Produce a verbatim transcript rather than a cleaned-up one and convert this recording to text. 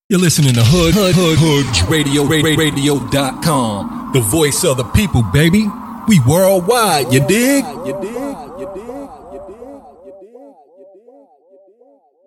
You're listening to Hood Hood Hood Hood Radio Radio dot com. The voice of the people, baby. We worldwide, you dig? You dig? You dig? You dig? You dig?